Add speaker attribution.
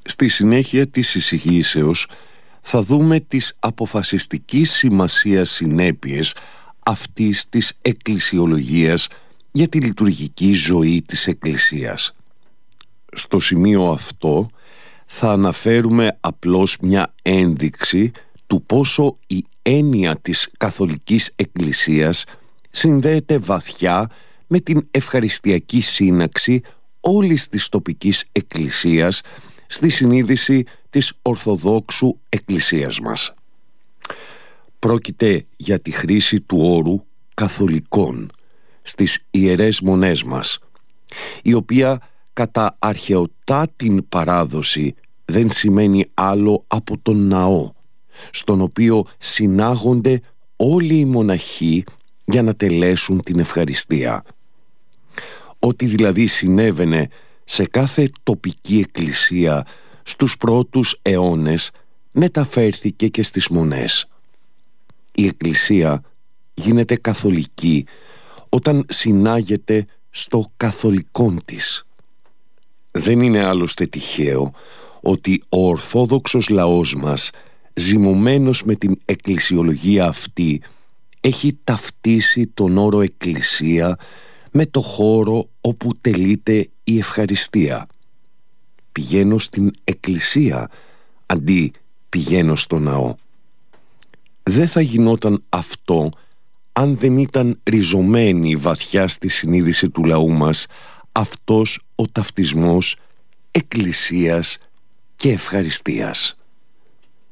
Speaker 1: Στη συνέχεια της εισηγήσεως θα δούμε τις αποφασιστικής σημασίας συνέπειες αυτής της εκκλησιολογίας για τη λειτουργική ζωή της Εκκλησίας. Στο σημείο αυτό θα αναφέρουμε απλώς μια ένδειξη του πόσο η έννοια της Καθολικής Εκκλησίας συνδέεται βαθιά με την ευχαριστιακή σύναξη όλης της τοπικής εκκλησίας στη συνείδηση της Ορθοδόξου Εκκλησίας μας. Πρόκειται για τη χρήση του όρου «καθολικών» στις Ιερές Μονές μας, η οποία κατά αρχαιοτάτην παράδοση δεν σημαίνει άλλο από τον ναό, στον οποίο συνάγονται όλοι οι μοναχοί για να τελέσουν την ευχαριστία. Ό,τι δηλαδή συνέβαινε σε κάθε τοπική εκκλησία στους πρώτους αιώνες μεταφέρθηκε και στις μονές. Η εκκλησία γίνεται καθολική όταν συνάγεται στο καθολικόν της. Δεν είναι άλλωστε τυχαίο ότι ο Ορθόδοξος λαός μας, ζυμωμένος με την εκκλησιολογία αυτή, έχει ταυτίσει τον όρο εκκλησία με το χώρο όπου τελείται η ευχαριστία. Πηγαίνω στην εκκλησία αντί πηγαίνω στο ναό. Δεν θα γινόταν αυτό αν δεν ήταν ριζωμένη βαθιά στη συνείδηση του λαού μας αυτός ο ταυτισμός εκκλησίας και ευχαριστίας.